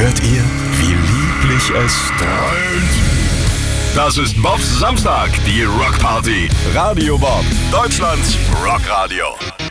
Hört ihr, wie lieblich es strahlt? Das ist Bobs Samstag, die Rockparty. Radio Bob, Deutschlands Rockradio.